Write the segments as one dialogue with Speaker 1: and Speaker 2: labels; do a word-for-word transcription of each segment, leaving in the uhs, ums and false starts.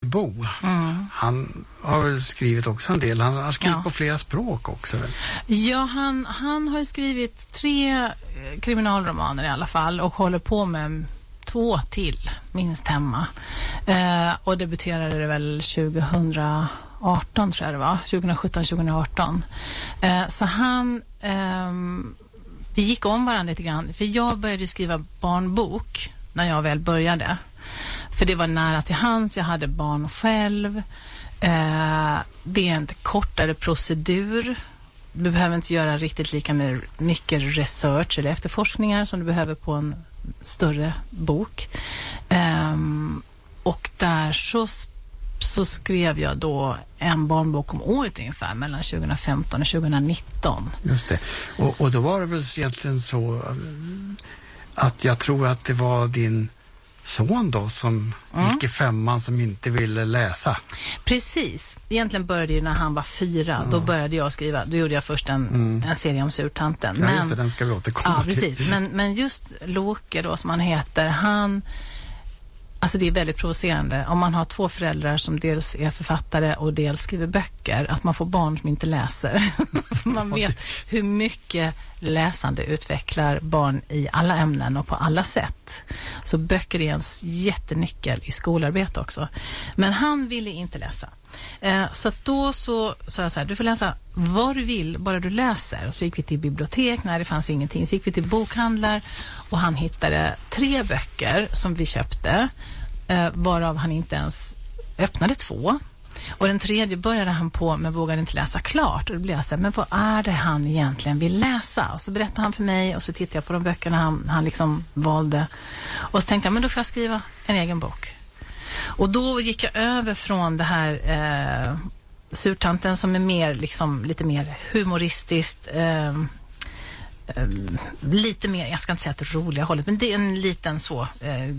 Speaker 1: Bo. Mm. Han har väl skrivit också en del. Han har skrivit ja. på flera språk också. Väl?
Speaker 2: Ja, han, han har skrivit tre kriminalromaner i alla fall och håller på med två till, minst hemma. Eh, och debuterade det väl tjugohundraarton tror jag det var. tjugosjutton tjugoarton. Eh, så han... Eh, vi gick om varandra lite grann. För jag började skriva barnbok när jag väl började. För det var nära till hands. Jag hade barn själv. Eh, det är en kortare procedur. Du behöver inte göra riktigt lika mycket research eller efterforskningar som du behöver på en större bok. Um, och där så, så skrev jag då en barnbok om året ungefär mellan tjugofemton och tjugonitton.
Speaker 1: Just det. Och, och då var det väl egentligen så att jag tror att det var din son då som mm. gick i femman som inte ville läsa.
Speaker 2: Precis. Egentligen började det när han var fyra. Mm. Då började jag skriva. Då gjorde jag först en, mm. en serie om surtanten.
Speaker 1: Ja,
Speaker 2: men,
Speaker 1: just det, den ska vi återkomma
Speaker 2: ja, precis. till. Men, men just Loke då som han heter, han... Alltså det är väldigt provocerande. Om man har två föräldrar som dels är författare och dels skriver böcker, att man får barn som inte läser. Man vet hur mycket läsande utvecklar barn i alla ämnen och på alla sätt. Så böcker är en jättenyckel i skolarbete också. Men han ville inte läsa. Eh, så att då så sa jag så här, du får läsa vad du vill, bara du läser. Och så gick vi till bibliotek, nej det fanns ingenting. Så gick vi till bokhandlar och han hittade tre böcker som vi köpte. Eh, varav han inte ens öppnade två. Och den tredje började han på men vågade inte läsa klart. Och då blev jag så här, men vad är det han egentligen vill läsa? Och så berättade han för mig och så tittade jag på de böckerna han, han liksom valde. Och så tänkte jag, men då får jag skriva en egen bok. Och då gick jag över från det här eh, surtanten som är mer liksom lite mer humoristiskt eh, eh, lite mer, jag ska inte säga att det är roliga hållet, men det är en liten så eh,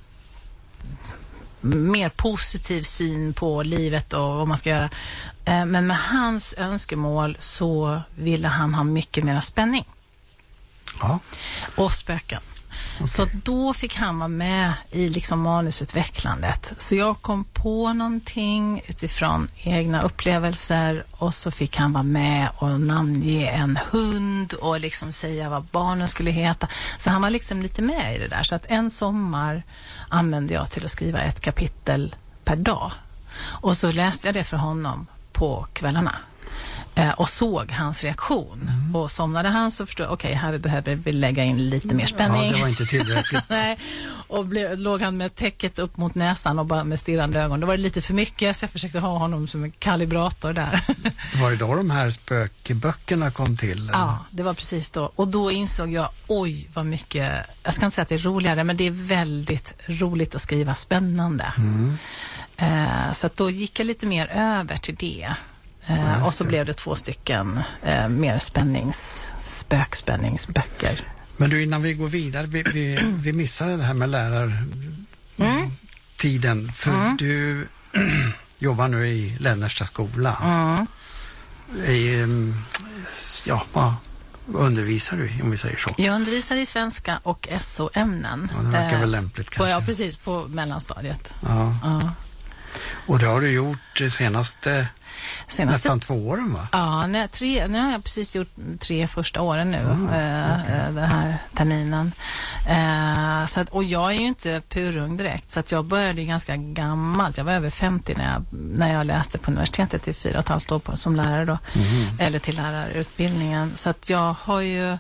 Speaker 2: mer positiv syn på livet och vad man ska göra. Eh, men med hans önskemål så ville han ha mycket mer spänning.
Speaker 1: Ja.
Speaker 2: Och spöken. Okay. Så då fick han vara med i liksom manusutvecklandet. Så jag kom på någonting utifrån egna upplevelser och så fick han vara med och namnge en hund och liksom säga vad barnen skulle heta. Så han var liksom lite med i det där. Så att en sommar använde jag till att skriva ett kapitel per dag. Och så läste jag det för honom på kvällarna. Eh, och såg hans reaktion. Mm. Och somnade han så förstod jag, okej, okay, här behöver vi lägga in lite mer spänning.
Speaker 1: Ja, det var inte tillräckligt.
Speaker 2: Nej. Och blev, låg han med täcket upp mot näsan och bara med stirrande ögon. Då var det lite för mycket så jag försökte ha honom som en kalibrator där.
Speaker 1: Var det då de här spökböckerna kom till? Eller?
Speaker 2: Ja, det var precis då. Och då insåg jag, oj vad mycket, jag ska inte säga att det är roligare, men det är väldigt roligt att skriva spännande. Mm. Eh, så att då gick jag lite mer över till det. Uh, och så blev det två stycken uh, mer spännings, spökspänningsböcker.
Speaker 1: Men du, innan vi går vidare, vi, vi, vi missade det här med lärartiden. Mm. För mm. du jobbar nu i Lännersta skola. Mm. I, ja, vad undervisar du, om vi säger så?
Speaker 2: Jag undervisar i svenska och S O-ämnen.
Speaker 1: Ja, det verkar uh, väl lämpligt kanske.
Speaker 2: På, ja, precis, på mellanstadiet.
Speaker 1: Ja. Uh. Och det har du gjort det senaste... Senaste, nästan två åren, va?
Speaker 2: Ja, nej, tre, nu har jag precis gjort tre första åren nu, mm, äh, okay. den här terminen. Äh, så att, och jag är ju inte purung direkt, så att jag började ganska gammalt. Jag var över femtio när jag, när jag läste på universitetet i fyra och ett halvt år på, som lärare då, mm. eller till lärarutbildningen. Så att jag har ju,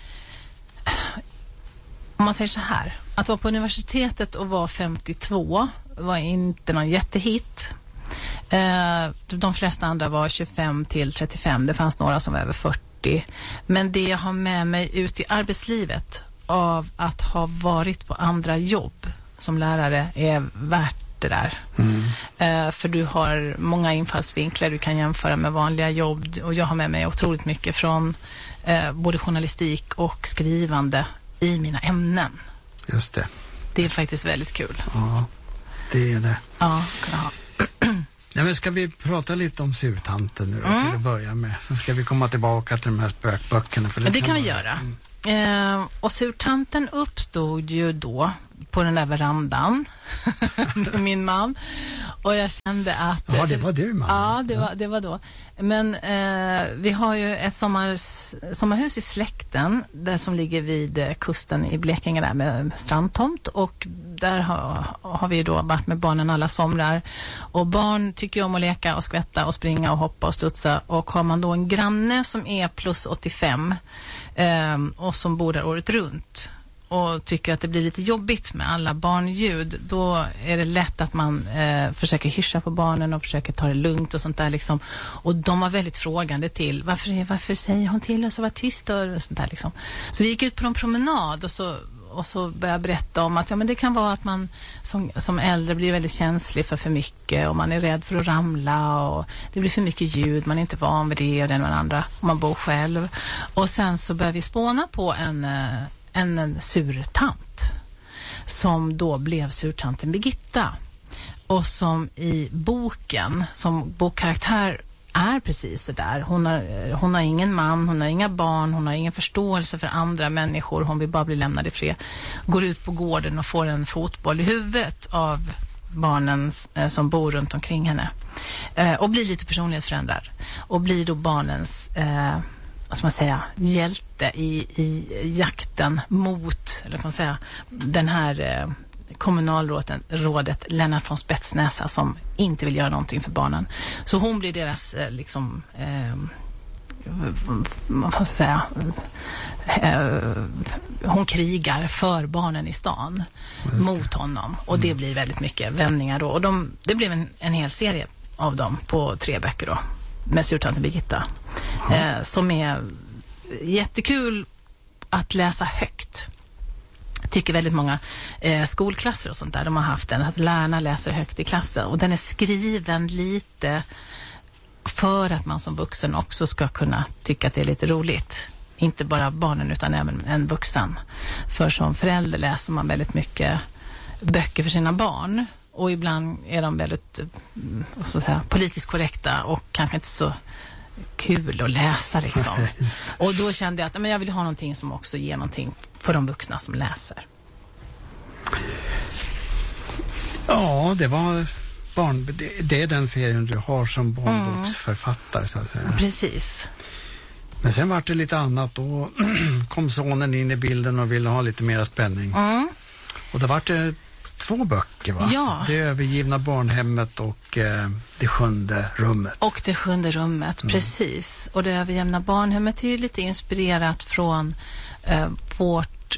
Speaker 2: om man säger så här, att vara på universitetet och vara femtiotvå var inte någon jättehit. De flesta andra var tjugofem till trettiofem. Det fanns några som var över fyrtio. Men det jag har med mig ut i arbetslivet av att ha varit på andra jobb som lärare är värt det där. Mm. För du har många infallsvinklar du kan jämföra med vanliga jobb. Och jag har med mig otroligt mycket från både journalistik och skrivande i mina ämnen.
Speaker 1: Just det.
Speaker 2: Det är faktiskt väldigt kul.
Speaker 1: Ja, det är det.
Speaker 2: Ja, kan jag ha.
Speaker 1: Ja, men ska vi prata lite om surtanten nu då, mm. till att börja med. Så ska vi komma tillbaka till de här spökböckerna. För det,
Speaker 2: det kan, kan
Speaker 1: vi
Speaker 2: vara... göra. Mm. Eh, och surtanten uppstod ju då på den där verandan med min man. Och jag kände att...
Speaker 1: Ja, det var du, man.
Speaker 2: Ja, det var, det var då. Men eh, vi har ju ett sommar, sommarhus i släkten där som ligger vid kusten i Blekinge där med strandtomt. Och där har, har vi då varit med barnen alla somrar. Och barn tycker ju om att leka och skvätta och springa och hoppa och studsa. Och har man då en granne som är plus åttiofem eh, och som bor där året runt och tycker att det blir lite jobbigt med alla barnljud, då är det lätt att man eh, försöker hyscha på barnen och försöker ta det lugnt och sånt där liksom. Och de var väldigt frågande till varför, varför säger hon till oss att vara tyst och sånt där liksom. Så vi gick ut på en promenad och så, och så började jag berätta om att ja, men det kan vara att man som, som äldre blir väldigt känslig för för mycket och man är rädd för att ramla och det blir för mycket ljud, man är inte van vid det och den och den andra, och man bor själv. Och sen så började vi spåna på en En, en surtant som då blev surtanten Birgitta och som i boken som bokkaraktär är precis så där. Hon har, hon har ingen man, hon har inga barn, hon har ingen förståelse för andra människor, hon vill bara bli lämnad i fred. Går ut på gården och får en fotboll i huvudet av barnen eh, som bor runt omkring henne eh, och blir lite personlighetsförändrad och blir då barnens eh, vad ska man säga, hjälte i, i jakten mot, eller kan man säga, den här eh, kommunalrådet rådet Lennart von Spetsnäsa som inte vill göra någonting för barnen. Så hon blir deras eh, liksom eh, vad ska man säga eh, hon krigar för barnen i stan mot honom och det blir väldigt mycket vändningar då och de, det blev en, en hel serie av dem på tre böcker då med surtanten Birgitta. Eh, som är jättekul att läsa högt. Tycker väldigt många eh, skolklasser och sånt där, de har haft den, att lärarna läser högt i klassen. Och den är skriven lite för att man som vuxen också ska kunna tycka att det är lite roligt. Inte bara barnen utan även en vuxen. För som förälder läser man väldigt mycket böcker för sina barn. Och ibland är de väldigt så att säga, politiskt korrekta och kanske inte så kul att läsa liksom. Och då kände jag att men jag vill ha någonting som också ger någonting för de vuxna som läser.
Speaker 1: Ja, det var barn, det, det är den serien du har som barnboksförfattare så att säga.
Speaker 2: Precis.
Speaker 1: Men sen var det lite annat, då kom sonen in i bilden och ville ha lite mera spänning. Mm. Och då var det två böcker, va?
Speaker 2: Ja.
Speaker 1: Det övergivna barnhemmet och eh, det sjunde rummet.
Speaker 2: Och det sjunde rummet, mm. precis. Och det övergivna barnhemmet är ju lite inspirerat från eh, vårt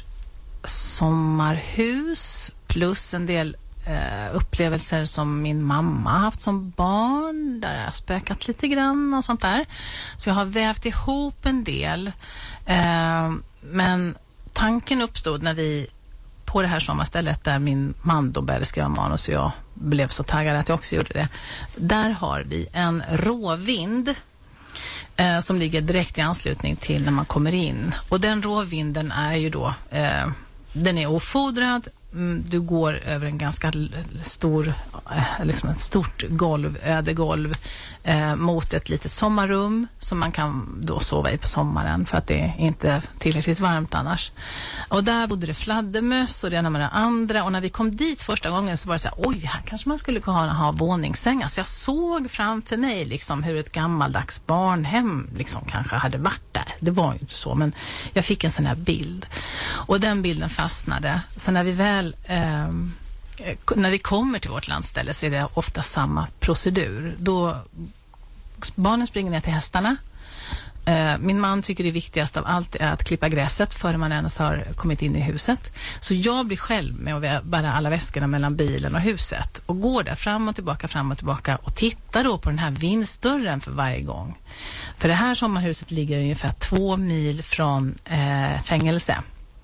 Speaker 2: sommarhus plus en del eh, upplevelser som min mamma haft som barn, där jag spökat lite grann och sånt där. Så jag har vävt ihop en del. Eh, men tanken uppstod när vi på det här sommarstället där min man då började skriva manus och jag blev så taggad att jag också gjorde det. Där har vi en råvind eh, som ligger direkt i anslutning till när man kommer in. Och den råvinden är ju då, eh, den är ofodrad. Du går över en ganska stor, liksom ett stort golv, ödegolv eh, mot ett litet sommarrum som man kan då sova i på sommaren för att det är inte tillräckligt varmt annars. Och där bodde det fladdermöss och det ena med det andra, och när vi kom dit första gången så var det så här, oj, här kanske man skulle ha, ha våningssängar. Så jag såg framför mig liksom hur ett gammaldags barnhem liksom kanske hade varit där. Det var ju inte så, men jag fick en sån här bild. Och den bilden fastnade. Så när vi väl Eh, när vi kommer till vårt landställe så är det ofta samma procedur. Då barnen springer ner till hästarna. Eh, min man tycker det viktigaste av allt är att klippa gräset före man ens har kommit in i huset. Så jag blir själv med att bära alla väskorna mellan bilen och huset och går där fram och tillbaka, fram och tillbaka och tittar då på den här vindsdörren för varje gång. För det här sommarhuset ligger ungefär två mil från eh, fängelse.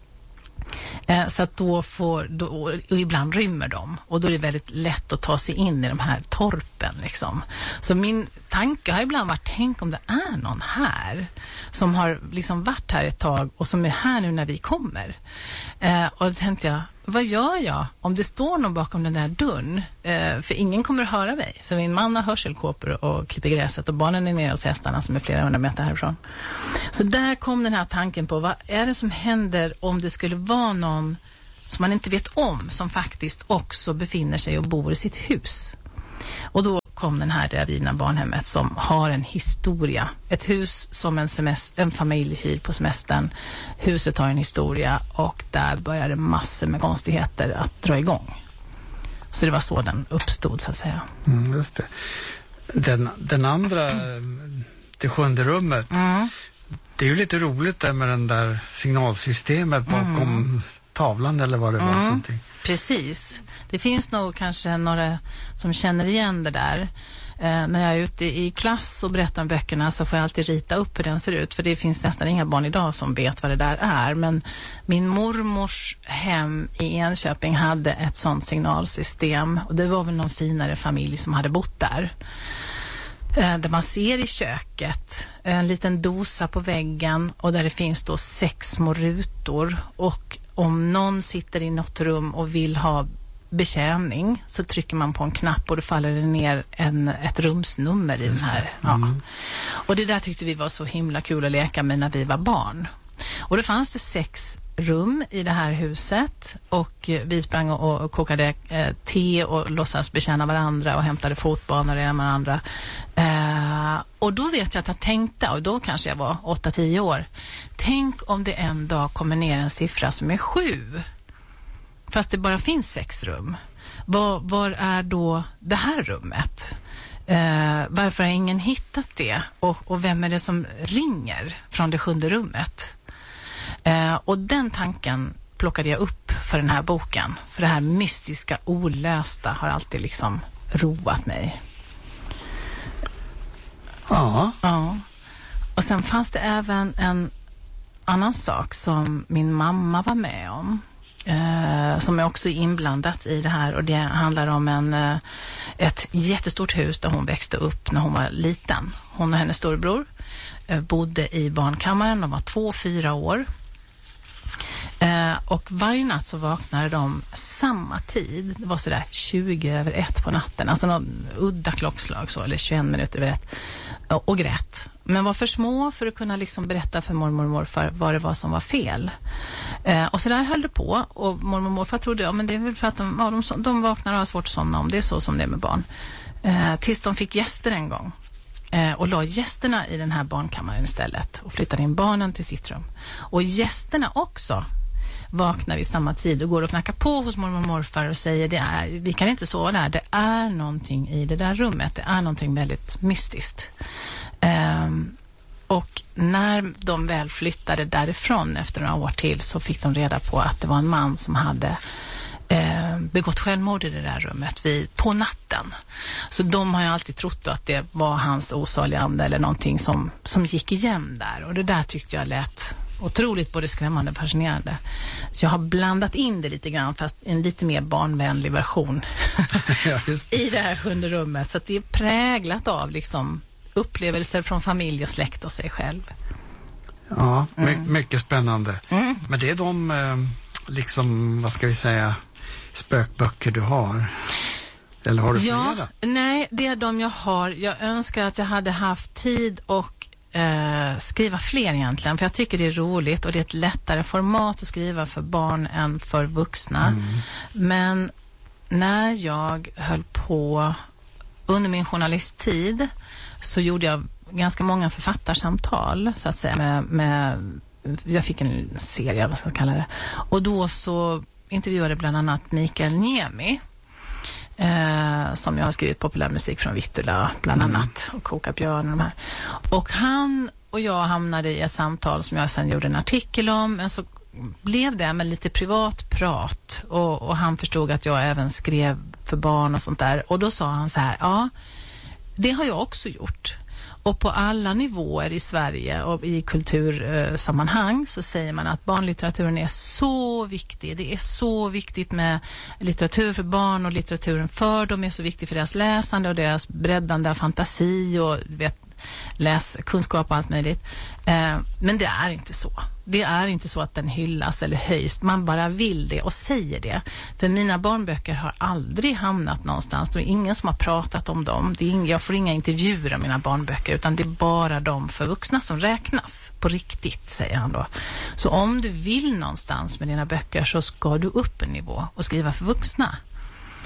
Speaker 2: Eh, så att då får, då, och ibland rymmer de och då är det väldigt lätt att ta sig in i de här torpen liksom. Så min tanke har ibland varit, tänk om det är någon här som har liksom varit här ett tag och som är här nu när vi kommer. Eh, och då tänkte jag, vad gör jag om det står någon bakom den där dörren? Eh, för ingen kommer att höra mig. För min man har hörselkåpor och klipper gräset och barnen är nere hos hästarna som är flera hundra meter härifrån. Så där kom den här tanken på, vad är det som händer om det skulle vara någon som man inte vet om som faktiskt också befinner sig och bor i sitt hus? Och då kom den här Ravina barnhemmet som har en historia. Ett hus som en, semester, en familj hyr på semestern. Huset har en historia och där började massor med konstigheter att dra igång. Så det var så den uppstod så att säga.
Speaker 1: Mm, just det. Den, den andra, det sjunde rummet, mm. det är ju lite roligt där med den där signalsystemet bakom mm. tavlan eller vad det var mm. för någonting.
Speaker 2: Precis. Det finns nog kanske några som känner igen det där. Eh, när jag är ute i klass och berättar om böckerna så får jag alltid rita upp hur den ser ut. För det finns nästan inga barn idag som vet vad det där är. Men min mormors hem i Enköping hade ett sånt signalsystem. Och det var väl någon finare familj som hade bott där. Eh, där man ser i köket en liten dosa på väggen och där det finns då sex små rutor. Och om någon sitter i något rum och vill ha betjäning så trycker man på en knapp och då faller det ner en, ett rumsnummer i den här. Ja. Mm. Och det där tyckte vi var så himla kul att leka med när vi var barn. Och det fanns det sex rum i det här huset och vi sprang och, och kokade eh, te och låtsas betjäna varandra och hämtade fotbanor i med andra. Eh, och då vet jag att jag tänkte, och då kanske jag var åtta tio år, tänk om det en dag kommer ner en siffra som är sju. Fast det bara finns sex rum. Var, var är då det här rummet? Eh, varför har ingen hittat det? Och, och vem är det som ringer från det sjunde rummet? Eh, och den tanken plockade jag upp för den här boken. För det här mystiska, olösta har alltid liksom roat mig.
Speaker 1: Ja.
Speaker 2: Ja. Och sen fanns det även en annan sak som min mamma var med om. Eh, som är också inblandat i det här, och det handlar om en, eh, ett jättestort hus där hon växte upp när hon var liten. Hon och hennes storebror eh, bodde i barnkammaren, de var två och fyra år. Eh, och varje natt så vaknade de samma tid, det var sådär tjugo över ett på natten, alltså någon udda klockslag så, eller tjugoen minuter över ett, och, och grät. Men var för små för att kunna liksom berätta för mormor och morfar vad det var som var fel. Eh, och så där höll det på, och mormor och morfar trodde, ja men det är väl för att de, ja, de, de vaknar och har svårt att somna om, det är så som det är med barn. Eh, tills de fick gäster en gång. Eh, och la gästerna i den här barnkammaren istället och flyttade in barnen till sitt rum. Och gästerna också vaknar vid samma tid och går och knackar på hos mormor och morfar och säger det är, vi kan inte sova där, det är någonting i det där rummet, det är någonting väldigt mystiskt. Um, och när de väl flyttade därifrån efter några år till så fick de reda på att det var en man som hade eh, begått självmord i det där rummet vid, på natten. Så de har ju alltid trott att det var hans osaliga ande eller någonting som, som gick igen där, och det där tyckte jag lät otroligt både skrämmande och fascinerande. Så jag har blandat in det lite grann, fast en lite mer barnvänlig version ja, just det. I det här sjunde rummet. Så att det är präglat av liksom upplevelser från familj och släkt och sig själv.
Speaker 1: Ja, my- mm. mycket spännande.
Speaker 2: Mm.
Speaker 1: Men det är de, eh, liksom, vad ska vi säga, spökböcker du har? Eller har du
Speaker 2: ja,
Speaker 1: flera?
Speaker 2: Nej, det är de jag har. Jag önskar att jag hade haft tid och eh, skriva fler egentligen. För jag tycker det är roligt och det är ett lättare format att skriva för barn än för vuxna. Mm. Men när jag höll på under min journalisttid så gjorde jag ganska många författarsamtal så att säga med, med jag fick en serie, vad ska jag kalla det. Och då så intervjuade bland annat Mikael Niemi eh, som jag har skrivit populärmusik från Vittula bland mm. annat, och Koka björn och de här. Och han och jag hamnade i ett samtal som jag sen gjorde en artikel om, men så blev det med lite privat prat, och, och han förstod att jag även skrev för barn och sånt där, och då sa han så här: ja, det har jag också gjort. Och på alla nivåer i Sverige och i kultursammanhang så säger man att barnlitteraturen är så viktig. Det är så viktigt med litteratur för barn, och litteraturen för dem är så viktig för deras läsande och deras breddande av fantasi och vet, läs kunskap och allt möjligt. Eh, men det är inte så. Det är inte så att den hyllas eller höjs. Man bara vill det och säger det. För mina barnböcker har aldrig hamnat någonstans. Det är ingen som har pratat om dem. Det är ing- jag får inga intervjuer om mina barnböcker, utan det är bara de för vuxna som räknas. På riktigt, säger han då. Så om du vill någonstans med dina böcker så ska du upp en nivå och skriva för vuxna.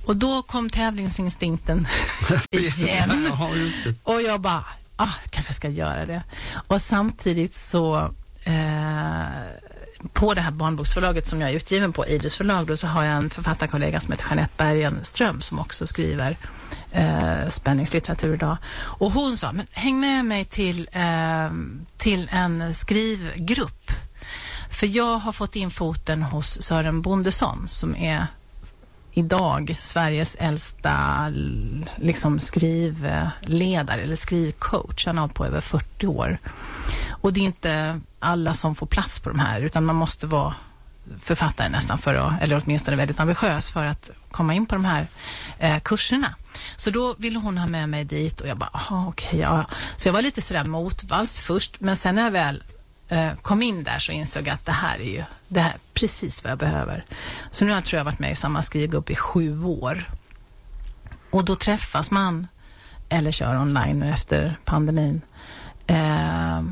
Speaker 2: Och då kom tävlingsinstinkten igen.
Speaker 1: Ja, just det.
Speaker 2: Och jag bara, ah, kanske ska göra det. Och samtidigt så eh, på det här barnboksförlaget som jag är utgiven på, Idus förlag, då, så har jag en författarkollega som heter Jeanette Bergenström som också skriver eh, spänningslitteratur idag. Och hon sa, men häng med mig till, eh, till en skrivgrupp. För jag har fått in foten hos Sören Bondesson som är idag Sveriges äldsta liksom skrivledare eller skrivcoach. Han har hållit på över fyrtio år. Och det är inte alla som får plats på de här, utan man måste vara författare nästan för att, eller åtminstone väldigt ambitiös för att komma in på de här eh, kurserna. Så då ville hon ha med mig dit och jag bara, aha, okej, ja. Så jag var lite sådär motvalls först, men sen när jag väl eh, kom in där så insåg jag att det här är ju det här, precis vad jag behöver. Så nu har jag, tror jag varit med i samma skrivgrupp i sju år. Och då träffas man, eller kör online nu efter pandemin, eh,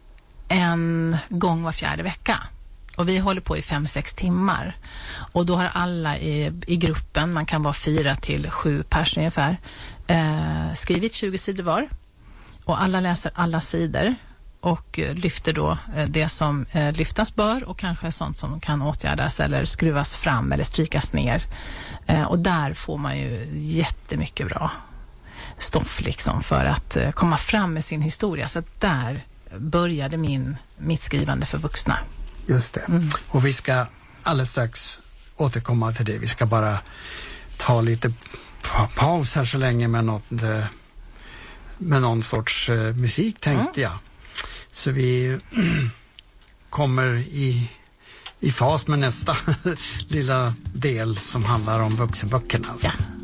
Speaker 2: en gång var fjärde vecka. Och vi håller på i fem, sex timmar. Och då har alla i, i gruppen, man kan vara fyra till sju pers ungefär, eh, skrivit tjugo sidor var. Och alla läser alla sidor och eh, lyfter då eh, det som eh, lyftas bör och kanske sånt som kan åtgärdas eller skruvas fram eller strykas ner. Eh, och där får man ju jättemycket bra stoff liksom för att eh, komma fram med sin historia. Så där började min, mitt skrivande för vuxna.
Speaker 1: Just det. Mm. Och vi ska alldeles strax återkomma till det. Vi ska bara ta lite pa- paus här så länge med, något, med någon sorts uh, musik tänkte mm. jag. Så vi kommer i, i fas med nästa lilla del som yes. handlar om vuxenböckerna. Alltså. Ja.